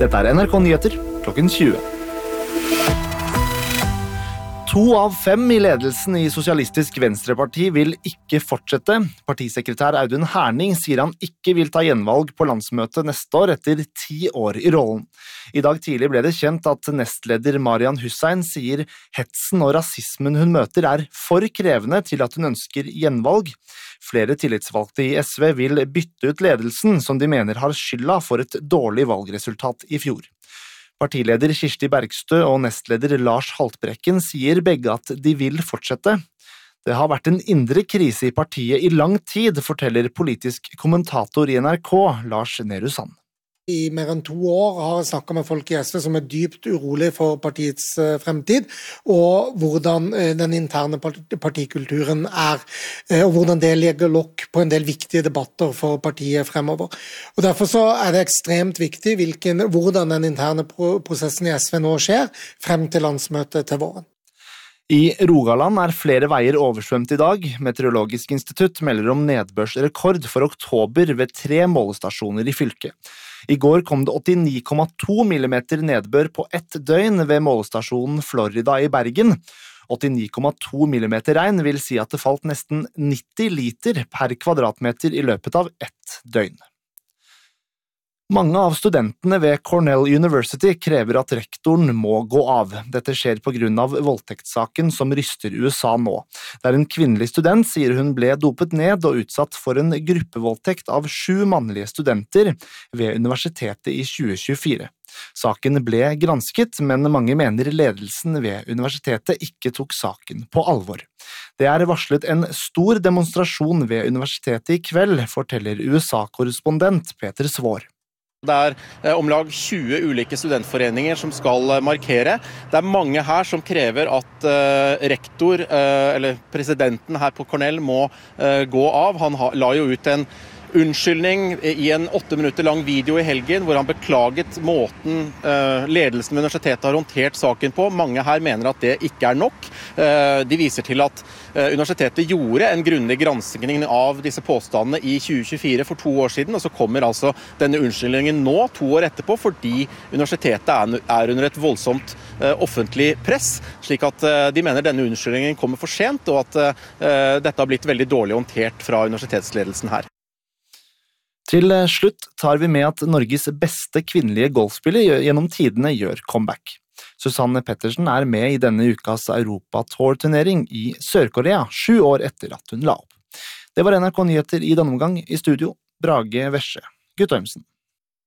Dette NRK Nyheter, klokken 20. 2 av 5 i ledelsen i Sosialistisk Venstreparti vil ikke fortsette. Partisekretær Audun Herning sier han ikke vil ta gjenvalg på landsmøtet neste år etter 10 år i rollen. I dag tidlig ble det kjent at nestleder Marian Hussein sier hetsen og rasismen hun møter er for krevende til at hun ønsker gjenvalg. Flere tillitsvalgte i SV vil bytte ut ledelsen som de mener har skylda for et dårlig valgresultat i fjor. Partileder Kirsti Bergstø og nestleder Lars Haltbrekken sier begge at de vil fortsette. Det har vært en indre krise i partiet i lang tid, forteller politisk kommentator i NRK, Lars Nehru Sand. I mer enn 2 år har jeg snakket med folk i SV som er dypt urolig for partiets fremtid, og hvordan den interne partikulturen er, og hvordan det legger lokk på en del viktige debatter for partiet fremover. Og derfor så er det ekstremt viktig hvordan den interne prosessen i SV nå skjer, frem til landsmøtet til våren. I Rogaland er flere veier oversvømt i dag. Meteorologisk institutt melder om nedbørsrekord for oktober ved 3 målestasjoner i fylket. I går kom det 89,2 millimeter nedbør på 1 døgn ved målestasjonen Florida i Bergen. 89,2 millimeter regn vil si at det falt nesten 90 liter per kvadratmeter i løpet av 1 døgn. Mange av studentene ved Cornell University krever at rektoren må gå av. Dette skjer på grunn av voldtektssaken som ryster USA nå. Det er en kvinnelig student, sier hun ble dopet ned og utsatt for en gruppevoldtekt av 7 mannlige studenter ved universitetet i 2024. Saken ble gransket, men mange mener ledelsen ved universitetet ikke tok saken på alvor. Det er varslet en stor demonstrasjon ved universitetet i kveld, forteller USA-korrespondent Peter Svår. Det er om lag 20 ulike studentforeninger som skal markere. Det er mange her som krever at rektor, eller presidenten her på Cornell, må gå av. Han la jo ut en unnskyldning i en 8 minutter lang video i helgen, hvor han beklaget måten ledelsen ved universitetet har håndtert saken på. Mange her mener at det ikke er nok. De viser til at universitetet gjorde en grundig granskning av disse påstandene i 2024 for 2 år siden, og så kommer altså denne unnskyldningen nå, 2 år etterpå, fordi universitetet er under et voldsomt offentlig press, slik at de mener denne unnskyldningen kommer for sent, og at dette har blitt veldig dårlig håndtert fra universitetsledelsen her. Til slutt tar vi med at Norges beste kvinnelige golfspiller gjennom tidene gjør comeback. Susanne Pettersen er med i denne ukas Europa-tour-turnering i Sør-Korea, 7 år etter at hun la opp. Det var NRK Nyheter i denne omgang. I studio, Brage Vesje Guttormsen.